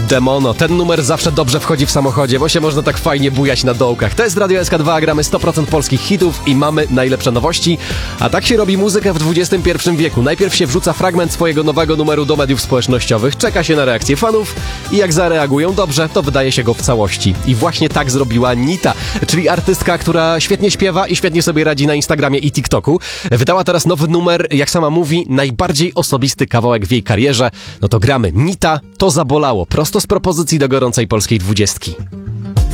Demono. Ten numer zawsze dobrze wchodzi w samochodzie, bo się można tak fajnie bujać na dołkach. To jest Radio SK2, gramy 100% polskich hitów i mamy najlepsze nowości. A tak się robi muzykę w XXI wieku. Najpierw się wrzuca fragment swojego nowego numeru do mediów społecznościowych, czeka się na reakcję fanów i jak zareagują dobrze, to wydaje się go w całości. I właśnie tak zrobiła Nita, czyli artystka, która świetnie śpiewa i świetnie sobie radzi na Instagramie i TikToku. Wydała teraz nowy numer, jak sama mówi, najbardziej osobisty kawałek w jej karierze. No to gramy. Nita, to zabolało. Prosto z propozycji do gorącej polskiej 20.